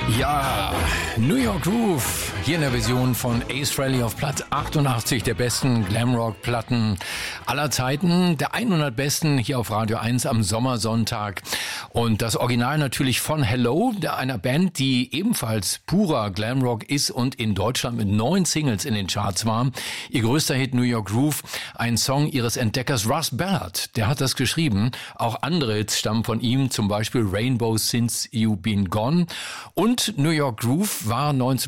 Ja, New York Groove, hier in der Version von Ace Frehley auf Platz 88 der besten Glamrock-Platten aller Zeiten. Der 100 besten hier auf Radio 1 am Sommersonntag. Und das Original natürlich von Hello, einer Band, die ebenfalls purer Glamrock ist und in Deutschland mit 9 Singles in den Charts war. Ihr größter Hit New York Groove, ein Song ihres Entdeckers Russ Ballard. Der hat das geschrieben. Auch andere Hits stammen von ihm, zum Beispiel Rainbow Since You Been Gone. Und New York Groove war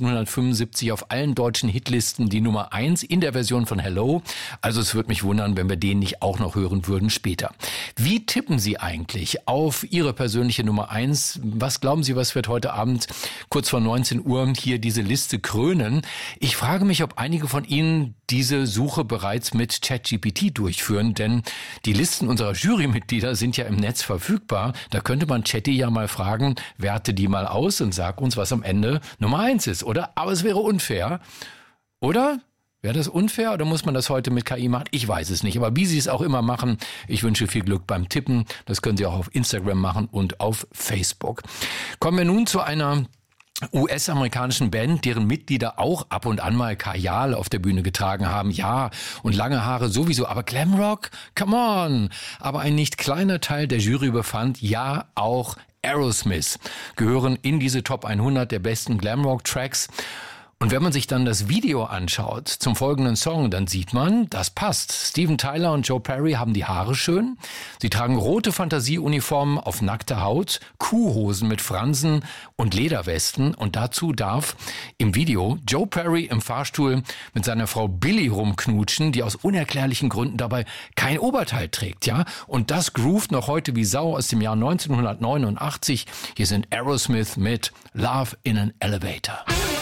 1975 auf allen deutschen Hitlisten die Nummer 1 in der Version von Hello. Also es würde mich wundern, wenn wir den nicht auch noch hören würden später. Wie tippen Sie eigentlich auf Ihre persönliche Nummer 1? Was glauben Sie, was wird heute Abend kurz vor 19 Uhr hier diese Liste krönen? Ich frage mich, ob einige von Ihnen diese Suche bereits mit ChatGPT durchführen, denn die Listen unserer Jurymitglieder sind ja im Netz verfügbar. Da könnte man Chatty ja mal fragen, werte die mal aus und sag uns, was am Ende Nummer 1 ist, oder? Aber es wäre unfair, oder? Wäre das unfair oder muss man das heute mit KI machen? Ich weiß es nicht, aber wie Sie es auch immer machen, ich wünsche viel Glück beim Tippen. Das können Sie auch auf Instagram machen und auf Facebook. Kommen wir nun zu einer US-amerikanischen Band, deren Mitglieder auch ab und an mal Kajal auf der Bühne getragen haben. Ja, und lange Haare sowieso, aber Glamrock? Come on! Aber ein nicht kleiner Teil der Jury befand, ja, auch Aerosmith gehören in diese Top 100 der besten Glamrock-Tracks. Und wenn man sich dann das Video anschaut zum folgenden Song, dann sieht man, das passt. Steven Tyler und Joe Perry haben die Haare schön. Sie tragen rote Fantasieuniformen auf nackter Haut, Kuhhosen mit Fransen und Lederwesten. Und dazu darf im Video Joe Perry im Fahrstuhl mit seiner Frau Billy rumknutschen, die aus unerklärlichen Gründen dabei kein Oberteil trägt, ja? Und das groovt noch heute wie Sau aus dem Jahr 1989. Hier sind Aerosmith mit Love in an Elevator.